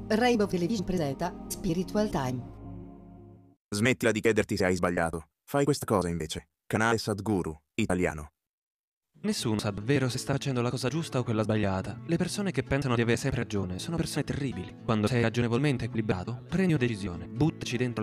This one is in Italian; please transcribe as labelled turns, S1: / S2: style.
S1: Rainbow Television presenta Spiritual Time.
S2: Smettila di chiederti se hai sbagliato. Fai questa cosa invece. Canale Sadhguru, italiano.
S3: Nessuno sa davvero se sta facendo la cosa giusta o quella sbagliata. Le persone che pensano di avere sempre ragione sono persone terribili. Quando sei ragionevolmente equilibrato, prendi una decisione, buttaci dentro